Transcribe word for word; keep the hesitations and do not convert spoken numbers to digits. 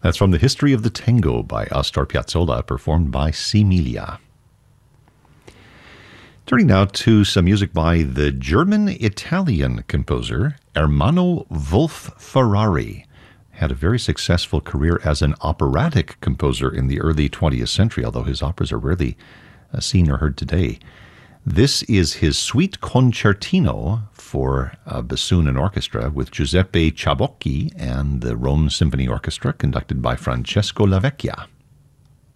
That's from The History of the Tango by Astor Piazzolla, performed by Similia. Turning now to some music by the German-Italian composer Ermanno Wolf Ferrari. Had a very successful career as an operatic composer in the early twentieth century, although his operas are rarely uh, seen or heard today. This is his Suite Concertino for uh, bassoon and orchestra with Giuseppe Ciabocchi and the Rome Symphony Orchestra, conducted by Francesco Lavecchia.